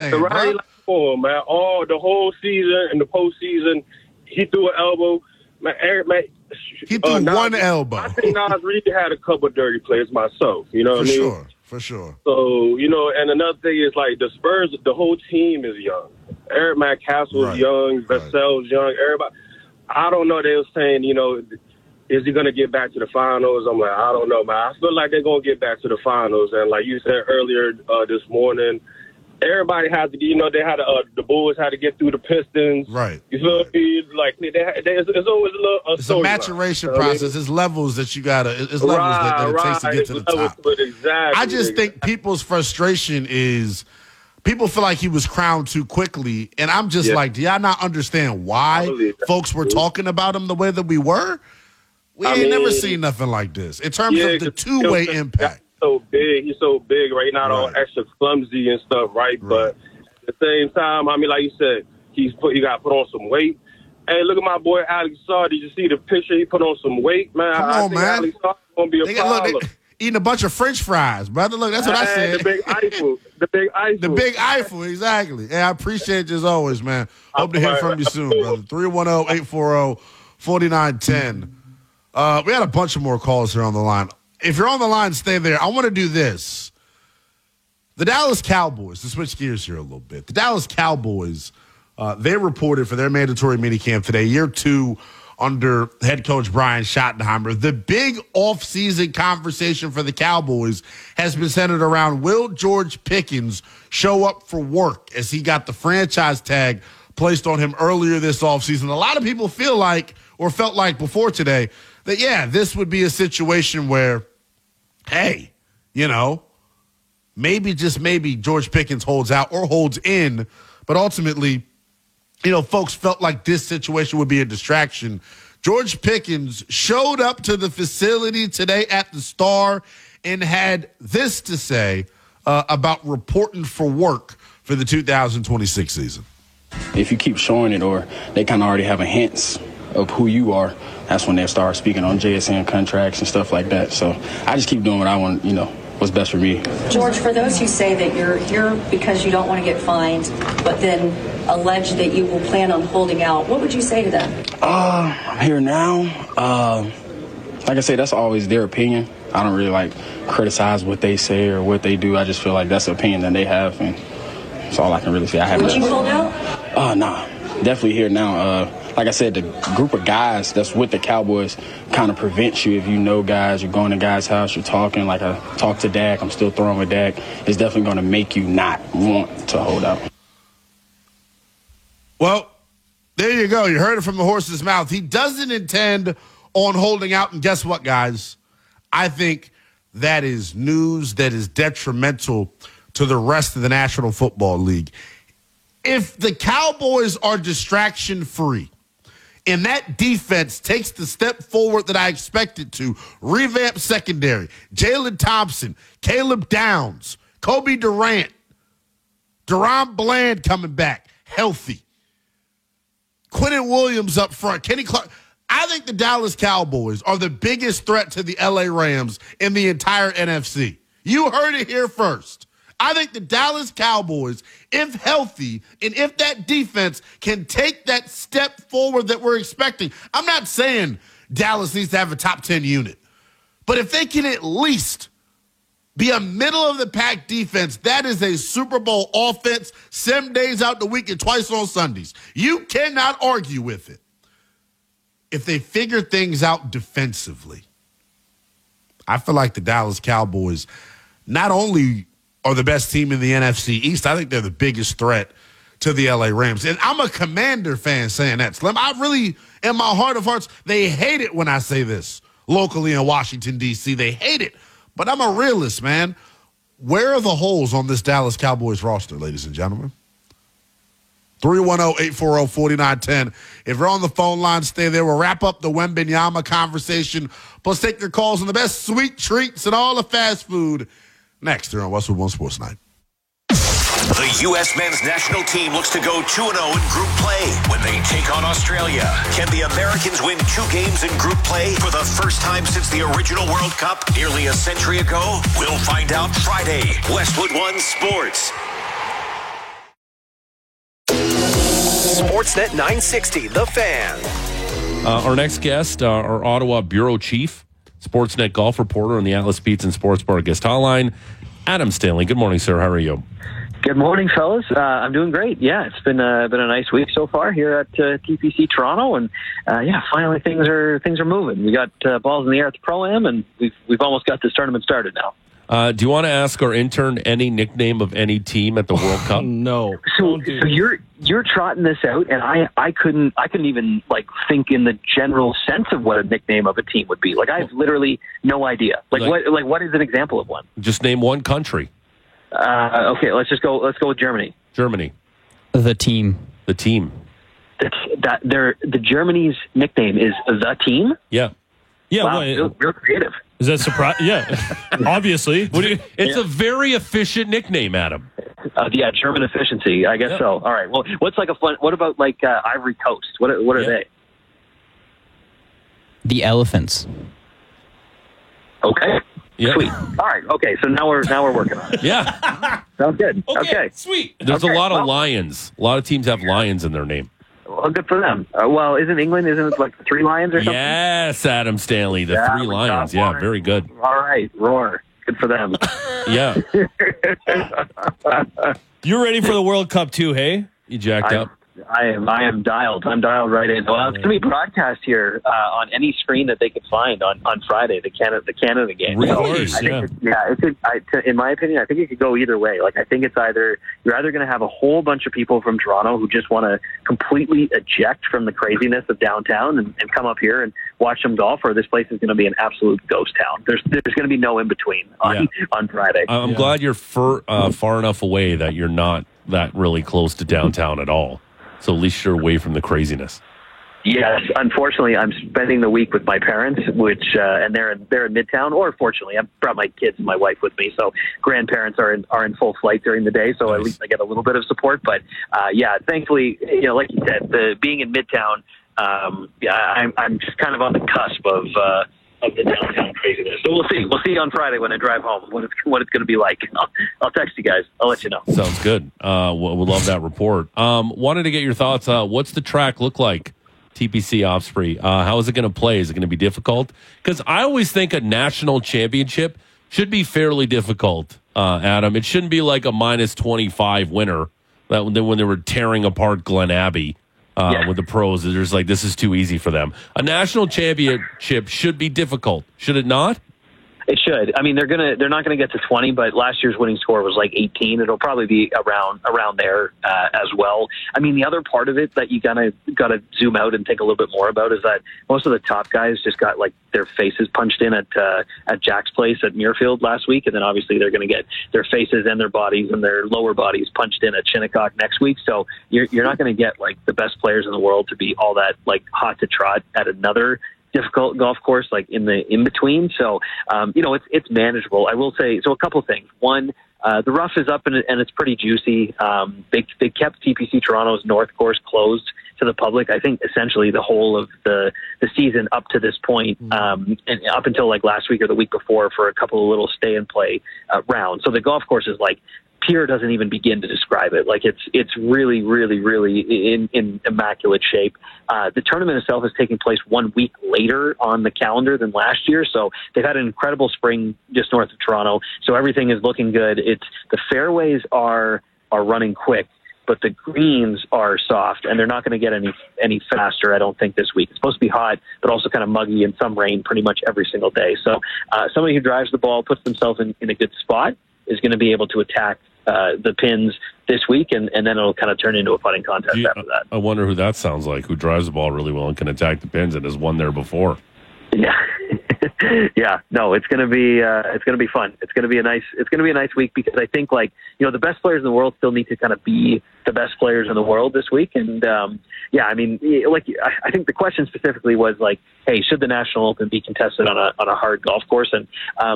saying, Riley, bro. for him, man. All the whole season and the postseason, he threw an elbow. Man, Eric, man, He threw one elbow. I think Nas really had a couple of dirty plays myself. You know what I mean? For sure. So, and another thing is, like, the Spurs, the whole team is young. Eric McCastle is young. Vassell's young. Everybody. I don't know. They were saying, is he going to get back to the finals? I'm like, I don't know, man. I feel like they're going to get back to the finals. And like you said earlier this morning, everybody has to, they had the Bulls had to get through the Pistons. Right. You feel me? Like, it's always a little it's a maturation process. It's levels that you got to, it's levels that it takes to get to the top. Exactly. I just think people's frustration is people feel like he was crowned too quickly. And I'm just like, do y'all not understand why folks were talking about him the way that we were? We ain't never seen nothing like this in terms of the two-way impact. He's so big, right? Not all extra clumsy and stuff, right? But at the same time, I mean, like you said, he got put on some weight. Hey, look at my boy Alex Sarr. Did you see the picture? He put on some weight, man. I think Alex Sarr is going to be a problem. Look, eating a bunch of French fries, brother. Look, that's what I said. The Big Eiffel. The Big Eiffel. The Big Eiffel, exactly. Hey, I appreciate you as always, man. Hope to hear from you soon, brother. 310-840-4910. We had a bunch of more calls here on the line. If you're on the line, stay there. I want to do this. The Dallas Cowboys, to switch gears here a little bit. The Dallas Cowboys, they reported for their mandatory minicamp today, year 2 under head coach Brian Schottenheimer. The big offseason conversation for the Cowboys has been centered around will George Pickens show up for work as he got the franchise tag placed on him earlier this offseason. A lot of people feel like or felt like before today that, this would be a situation where, hey, maybe just maybe George Pickens holds out or holds in, but ultimately, folks felt like this situation would be a distraction. George Pickens showed up to the facility today at the Star and had this to say about reporting for work for the 2026 season. If you keep showing it or they kind of already have a hints of who you are, that's when they'll start speaking on JSN contracts and stuff like that. So I just keep doing what I want, what's best for me. George, for those who say that you're here because you don't want to get fined, but then allege that you will plan on holding out, what would you say to them? I'm here now. Like I say, that's always their opinion. I don't really criticize what they say or what they do. I just feel like that's the opinion that they have, and that's all I can really say. Would you hold out? Nah, definitely here now. Like I said, the group of guys that's with the Cowboys kind of prevents you if you know guys. You're going to guys' house, you're talking. Like I talked to Dak, I'm still throwing with Dak. It's definitely going to make you not want to hold out. Well, there you go. You heard it from the horse's mouth. He doesn't intend on holding out. And guess what, guys? I think that is news that is detrimental to the rest of the National Football League. If the Cowboys are distraction-free, and that defense takes the step forward that I expect it to, revamp secondary, Jalen Thompson, Caleb Downs, Kobe Durant, Deron Bland coming back, healthy, Quinnen Williams up front, Kenny Clark. I think the Dallas Cowboys are the biggest threat to the LA Rams in the entire NFC. You heard it here first. I think the Dallas Cowboys, if healthy, and if that defense can take that step forward that we're expecting, I'm not saying Dallas needs to have a top 10 unit, but if they can at least be a middle-of-the-pack defense, that is a Super Bowl offense, 7 days out the week and twice on Sundays. You cannot argue with it. If they figure things out defensively, I feel like the Dallas Cowboys not only are the best team in the NFC East, I think they're the biggest threat to the LA Rams. And I'm a Commander fan saying that, Slim. I really, in my heart of hearts, they hate it when I say this locally in Washington, D.C. They hate it. But I'm a realist, man. Where are the holes on this Dallas Cowboys roster, ladies and gentlemen? 310-840-4910. If you're on the phone line, stay there. We'll wrap up the Wembanyama conversation. Plus take your calls on the best sweet treats and all the fast food next here on Westwood One Sports Night. The U.S. men's national team looks to go 2-0 in group play when they take on Australia. Can the Americans win 2 games in group play for the first time since the original World Cup nearly a century ago? We'll find out Friday. Westwood One Sports. Sportsnet 960, The Fan. Our next guest, our Ottawa bureau chief, Sportsnet golf reporter on the Atlas Pizza and Sports Bar guest hotline, Adam Stanley. Good morning, sir. How are you? Good morning, fellas. I'm doing great. Yeah, it's been a nice week so far here at TPC Toronto, and finally things are moving. We got balls in the air at the Pro-Am, and we've almost got this tournament started now. Do you want to ask our intern any nickname of any team at the World Cup? No. So you're trotting this out, and I couldn't even think in the general sense of what a nickname of a team would be. I have literally no idea. What is an example of one? Just name one country. Okay, let's go with Germany. Germany. The team. The team. The Germany's nickname is the team. Yeah. Yeah. Wow, well, real creative. Is that surprise? Yeah, obviously. It's a very efficient nickname, Adam. German efficiency. I guess so. All right. Well, what's a fun? What about Ivory Coast? What are they? The Elephants. Okay. Yep. Sweet. All right. Okay. So now we're working on it. Yeah. Sounds good. Okay. Sweet. There's a lot of lions. A lot of teams have lions in their name. Well, good for them. Isn't England? Isn't it like the Three Lions or something? Yes, Adam Stanley, the Three Lions. Yeah, very good. All right, roar. Good for them. Yeah. You're ready for the World Cup too, hey? You jacked up? I am dialed. I'm dialed right in. Well, it's going to be broadcast here on any screen that they could find on Friday, the Canada game. Really? So in my opinion, I think it could go either way. I think it's you're either going to have a whole bunch of people from Toronto who just want to completely eject from the craziness of downtown and come up here and watch some golf, or this place is going to be an absolute ghost town. There's going to be no in between on Friday. I'm glad you're far enough away that you're not that really close to downtown at all. So at least you're away from the craziness. Yes, unfortunately, I'm spending the week with my parents, which and they're in Midtown. Or fortunately, I brought my kids and my wife with me, so grandparents are in full flight during the day. So nice. At least I get a little bit of support. But thankfully, like you said, being in Midtown, I'm just kind of on the cusp of the downtown craziness. So we'll see. We'll see on Friday when I drive home what it's going to be like. I'll text you guys. I'll let you know. Sounds good. We'll love that report. Wanted to get your thoughts. What's the track look like? TPC Osprey. How is it going to play? Is it going to be difficult? Because I always think a national championship should be fairly difficult, Adam. It shouldn't be like a minus 25 winner when they were tearing apart Glen Abbey. With the pros, there's this is too easy for them. A national championship should be difficult, should it not? It should. I mean, they're not gonna get to 20, but last year's winning score was 18. It'll probably be around there as well. I mean, the other part of it that you gotta zoom out and think a little bit more about is that most of the top guys just got their faces punched in at Jack's place at Muirfield last week, and then obviously they're gonna get their faces and their bodies and their lower bodies punched in at Shinnecock next week. So you're not gonna get the best players in the world to be all that hot to trot at another difficult golf course in the in between. So it's manageable. I will say a couple things. One, the rough is up and it's pretty juicy. They kept TPC Toronto's North course closed to the public. I think essentially the whole of the season up to this point, and up until last week or the week before for a couple of little stay and play rounds. So the golf course is Pierre doesn't even begin to describe it. It's really, really, really in immaculate shape. The tournament itself is taking place 1 week later on the calendar than last year, so they've had an incredible spring just north of Toronto. So everything is looking good. The fairways are running quick, but the greens are soft, and they're not going to get any faster, I don't think, this week. It's supposed to be hot, but also kind of muggy and some rain pretty much every single day. So somebody who drives the ball, puts themselves in a good spot, is going to be able to attack the pins this week, and then it'll kind of turn into a putting contest after that. I wonder who that sounds like, who drives the ball really well and can attack the pins and has won there before. Yeah. Yeah, no, it's going to be fun. It's going to be a nice week, because I think the best players in the world still need to kind of be the best players in the world this week. And I mean, I think the question specifically was hey, should the National Open be contested on a hard golf course? And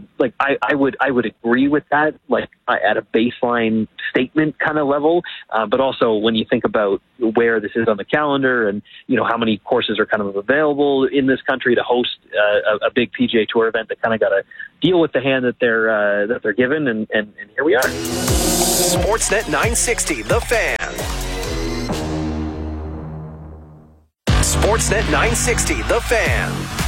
I would agree with that, at a baseline statement kind of level. But also when you think about where this is on the calendar and how many courses are kind of available in this country to host a big PGA Tour event, that kind of got to deal with the hand that they're given, and here we are. Sportsnet 960, The Fan. Sportsnet 960, The Fan.